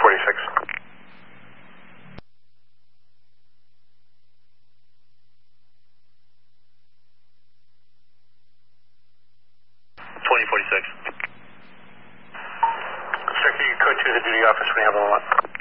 2046. 2046. Sir, can you code to the duty office when you have a moment?